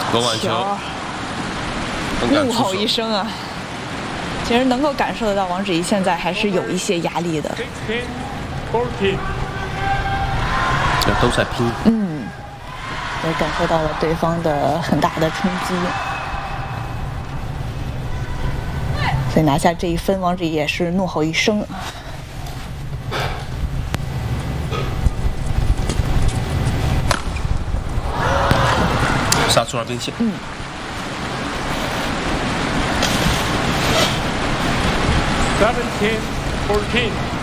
罗婉球， 怒吼一声啊！其实能够感受得到，王芷怡现在还是有一些压力的。 这都在拼。 也感受到了对方的很大的冲击。所以拿下这一分，王芷怡也是怒吼一声。 杀出了边线。 17-14。